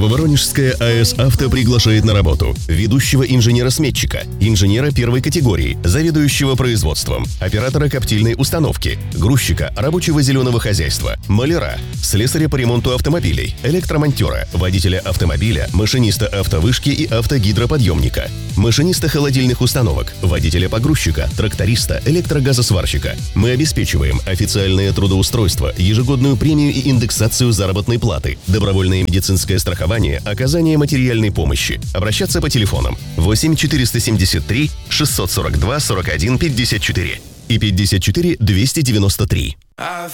Нововоронежская АЭС «Авто» приглашает на работу ведущего инженера-сметчика, инженера первой категории, заведующего производством, оператора коптильной установки, грузчика рабочего зеленого хозяйства, маляра, слесаря по ремонту автомобилей, электромонтера, водителя автомобиля, машиниста автовышки и автогидроподъемника, машиниста холодильных установок, водителя погрузчика, тракториста, электрогазосварщика. Мы обеспечиваем официальное трудоустройство, ежегодную премию и индексацию заработной платы, добровольное медицинское страхование, оказание материальной помощи. Обращаться по телефонам 8 473 642 41 54 и 54 293.